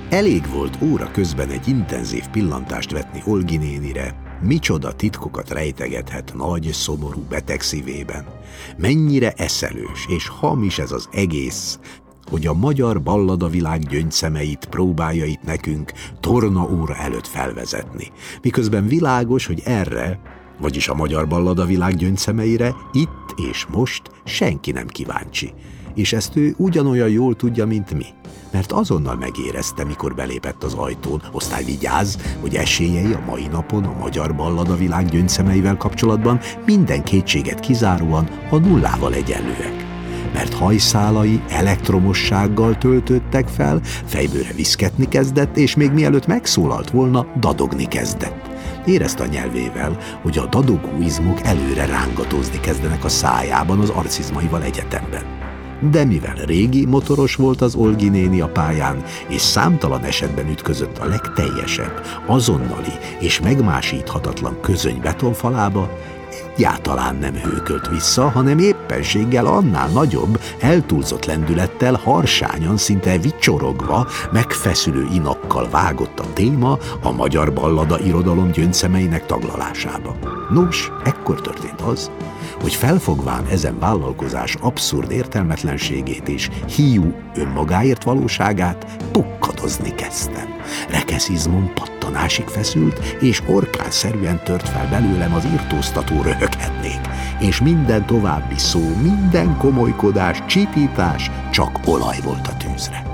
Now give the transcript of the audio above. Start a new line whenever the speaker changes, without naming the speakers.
Elég volt óra közben egy intenzív pillantást vetni Olgi nénire, micsoda titkokat rejtegethet nagy, szomorú beteg szívében. Mennyire eszelős és hamis ez az egész, hogy a magyar balladavilág gyöngyszemeit próbálja itt nekünk tornaóra előtt felvezetni. Miközben világos, hogy erre, vagyis a magyar balladavilág gyöngyszemeire itt és most senki nem kíváncsi. És ezt ő ugyanolyan jól tudja, mint mi. Mert azonnal megérezte, mikor belépett az ajtón, osztály vigyázz, hogy esélyei a mai napon a magyar balladavilág gyöngyszemeivel kapcsolatban minden kétséget kizáróan a nullával egyenlőek. Mert hajszálai elektromossággal töltődtek fel, fejbőre viszketni kezdett, és még mielőtt megszólalt volna, dadogni kezdett. Érezte a nyelvével, hogy a dadogó izmok előre rángatózni kezdenek a szájában az arcizmaival egyetemben. De mivel régi motoros volt az Olgi néni a pályán, és számtalan esetben ütközött a legteljesebb, azonnali és megmásíthatatlan közöny betonfalába, egyáltalán nem hőkölt vissza, hanem éppenséggel annál nagyobb, eltúlzott lendülettel, harsányan, szinte vicsorogva, megfeszülő inakkal vágott a téma a magyar ballada irodalom gyöngyszemeinek taglalásába. Nos, ekkor történt az, hogy felfogván ezen vállalkozás abszurd értelmetlenségét és hiú önmagáért valóságát, pukkadozni kezdtem. Rekeszizmom pattanásig feszült, és orkánszerűen tört fel belőlem az irtóztató röhöghetnék, és minden további szó, minden komolykodás, csipítás csak olaj volt a tűzre.